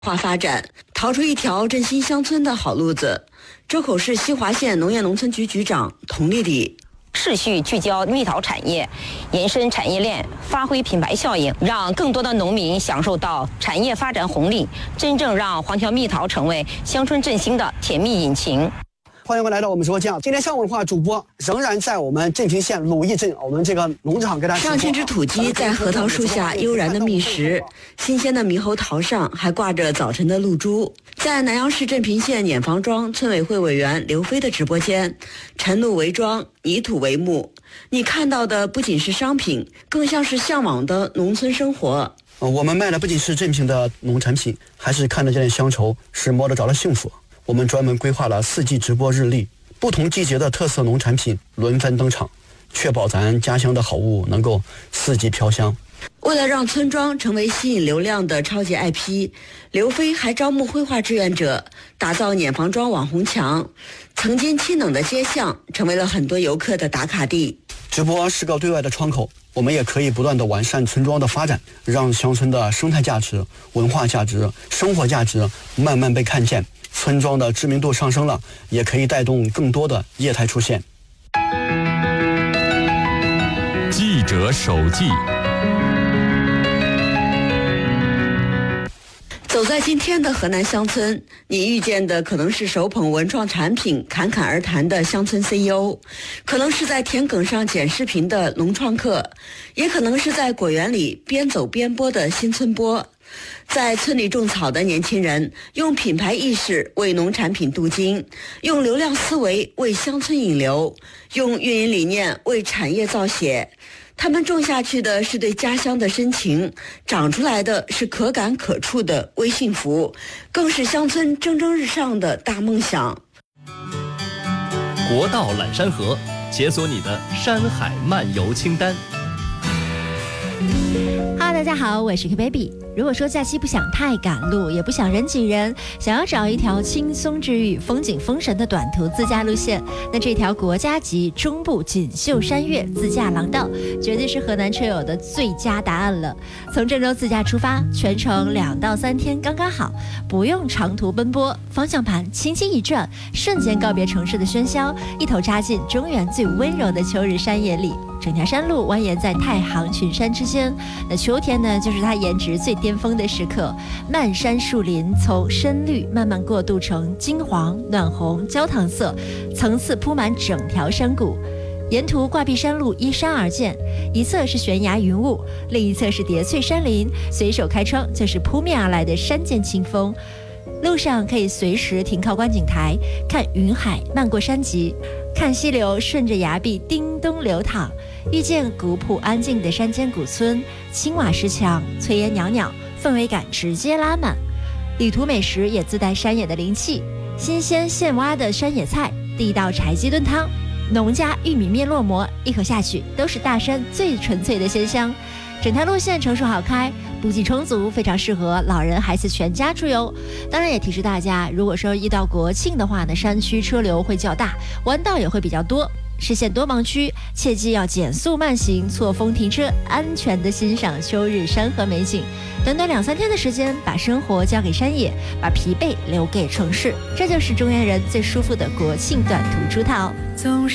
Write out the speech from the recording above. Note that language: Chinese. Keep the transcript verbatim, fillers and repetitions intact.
化发展，逃出一条振兴乡村的好路子。周口市西华县农业农村局局长佟丽丽。 持续聚焦蜜桃产业，延伸产业链，发挥品牌效应，让更多的农民享受到产业发展红利，真正让黄条蜜桃成为乡村振兴的甜蜜引擎。 欢迎回来到我们直播间。今天上午的话，主播仍然在我们镇平县鲁义镇我们这个农场给大家。 上千只土鸡在核桃树下悠然的觅食，新鲜的猕猴桃上还挂着早晨的露珠。在南阳市镇平县碾房庄村委会委员刘飞的直播间，晨露为庄，泥土为幕，你看到的不仅是商品，更像是向往的农村生活。 呃，我们卖的不仅是镇平的农产品，还是看得见的乡愁，是摸得着的幸福。我们专门规划了四季直播日历，不同季节的特色农产品轮番登场，确保咱家乡的好物能够四季飘香。 为了让村庄成为吸引流量的超级 I P， 刘飞还招募绘画志愿者，打造碾房庄网红墙。曾经清冷的街巷成为了很多游客的打卡地。 直播是个对外的窗口，我们也可以不断的完善村庄的发展，让乡村的生态价值、文化价值、生活价值慢慢被看见。村庄的知名度上升了，也可以带动更多的业态出现。 记者手记。 走在今天的河南乡村，你遇见的可能是手捧文创产品侃侃而谈的乡村 C E O， 可能是在田埂上剪视频的农创客，也可能是在果园里边走边播的新村播。在村里种草的年轻人，用品牌意识为农产品镀金，用流量思维为乡村引流，用运营理念为产业造血。他们种下去的是对家乡的深情，长出来的是可感可触的微幸福，更是乡村蒸蒸日上的大梦想。 国道揽山河，解锁你的山海漫游清单。 哈喽，大家好，我是 K Baby。如果说假期不想太赶路，也不想人挤人，想要找一条轻松治愈、风景丰神的短途自驾路线，那这条国家级中部锦绣山岳自驾廊道，绝对是河南车友的最佳答案了。从郑州自驾出发，全程两到三天刚刚好，不用长途奔波，方向盘轻轻一转，瞬间告别城市的喧嚣，一头扎进中原最温柔的秋日山野里。整条山路蜿蜒在太行群山之间，那秋天呢，就是它颜值最巅峰的时刻。漫山树林从深绿慢慢过渡成金黄、暖红、焦糖色，层次铺满整条山谷。沿途挂壁山路依山而建，一侧是悬崖云雾，另一侧是叠翠山林，随手开窗就是扑面而来的山涧清风。路上可以随时停靠观景台，看云海漫过山脊，看溪流顺着崖壁叮咚流淌，遇见古朴安静的山间古村，青瓦石墙，炊烟袅袅，氛围感直接拉满。旅途美食也自带山野的灵气，新鲜现挖的山野菜，地道柴鸡炖汤，农家玉米面落馍，一口下去都是大山最纯粹的鲜香。整条路线成熟好开，补给充足，非常适合老人孩子全家出游。当然也提示大家，如果说遇到国庆的话呢，山区车流会较大，弯道也会比较多，视线多盲区，切记要减速慢行，错峰停车，安全的欣赏秋日山河美景。短短两三天的时间，把生活交给山野，把疲惫留给城市，这就是中原人最舒服的国庆短途出逃。